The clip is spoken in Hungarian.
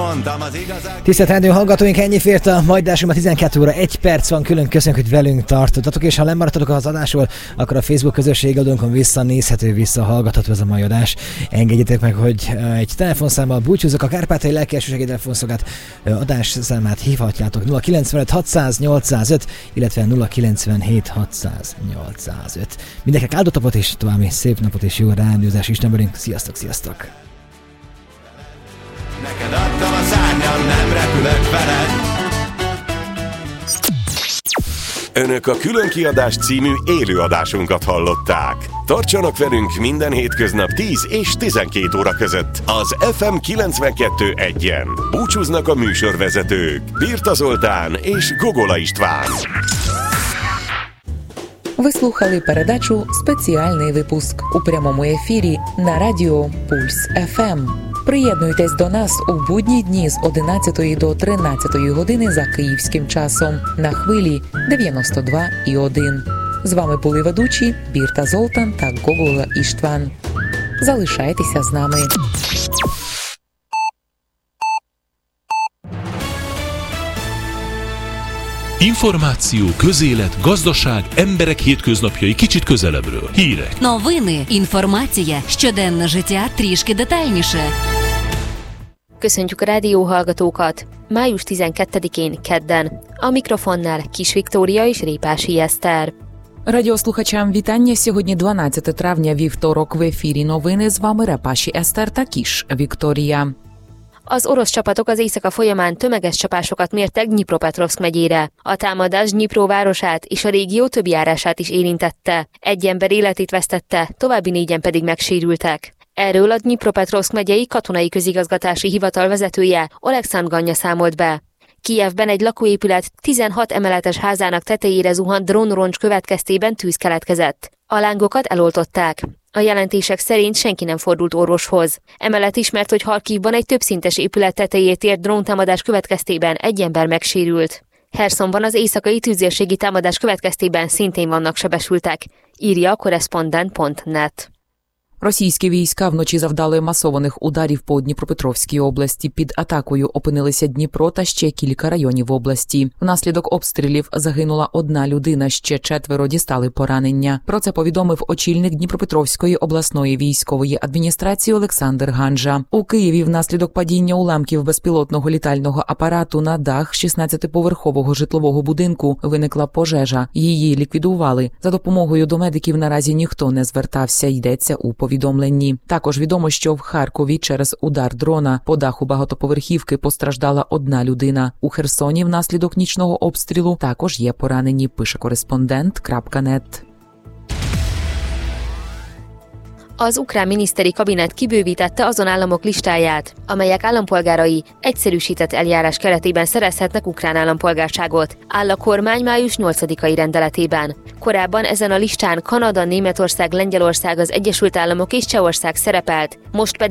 mondtam az igazat. Tisztelt rádió hallgatóink, ennyi fért a mai adásunkban, 12 óra 1 perc van, külön köszönjük, hogy velünk tartottatok, és ha lemaradtatok az adásról, akkor a Facebook közösségi oldalon visszanézhető, visszahallgatható ez a mai adás. Engedjétek meg, hogy egy telefonszámmal búcsúzok, a Kárpátaljai Lelkiesőségi telefonszolgálat adásszámát hívhatjátok 095 600 805, illetve 097 600 805. Mindenkinek áldott napot és további szép napot és jó rádiózás, Isten velünk, sziasztok, sziasztok! Neked adtam a szárnyam, nem repülök veled. Önök a Különkiadás című élőadásunkat hallották. Tartsanak velünk minden hétköznap 10 és 12 óra között az FM 92.1-en. Búcsúznak a műsorvezetők Birta Zoltán és Gogola István. Ви слухали передачу «Спеціальний випуск» у прямому ефірі на радіо Пульс ФМ. Приєднуйтесь до нас у будні дні з 11 до 13 години за київським часом на хвилі 92,1. З вами були ведучі Бірта Золтан та Гогола Іштван. Залишайтеся з нами. Információ, közélet, gazdaság, emberek hétköznapjai kicsit közelebbről. Hírek. Новини, інформація, щоденне життя трішки детальніше. Köszöntjük a rádióhallgatókat! Május 12-én kedden. A mikrofonnál Kis Viktória és Répási Eszter. Радіослухачам вітання. Сьогодні 12 травня, вівторок, в ефірі новини. З вами Репаші Eszter та Kis Viktória. Az orosz csapatok az éjszaka folyamán tömeges csapásokat mértek Dnyipropetrovszk megyére. A támadás Dnyipró városát és a régió több járását is érintette. Egy ember életét vesztette, további 4-en pedig megsérültek. Erről a Dnyipropetrovszk megyei katonai közigazgatási hivatal vezetője, Olekszandr Ganya számolt be. Kijevben egy lakóépület 16 emeletes házának tetejére zuhant drónroncs következtében tűz keletkezett. A lángokat eloltották. A jelentések szerint senki nem fordult orvoshoz. Emellett ismert, hogy Harkivban egy többszintes épület tetejét ért dróntámadás következtében egy ember megsérült. Hersonban az éjszakai tüzérségi támadás következtében szintén vannak sebesültek, írja a korrespondent.net. Російські війська вночі завдали масованих ударів по Дніпропетровській області. Під атакою опинилися Дніпро та ще кілька районів області. Внаслідок обстрілів загинула 1 людина, ще 4 дістали поранення. Про це повідомив очільник Дніпропетровської обласної військової адміністрації Олександр Ганжа. У Києві внаслідок падіння уламків безпілотного літального апарату на дах 16-поверхового житлового будинку виникла пожежа. Її ліквідували. За допомогою до медиків наразі ніхто не звертався, йдеться у повідомленні. Також відомо, що в Харкові через удар дрона по даху багатоповерхівки постраждала 1 людина. У Херсоні внаслідок нічного обстрілу також є поранені, пише Korrespondent.net. Az ukrán miniszteri kabinet kibővítette azon államok listáját, amelyek állampolgárai egyszerűsített eljárás keretében szerezhetnek ukrán állampolgárságot, áll a kormány május 8-ai rendeletében. Korábban ezen a listán Kanada, Németország, Lengyelország, az Egyesült Államok és Csehország szerepelt, most pedig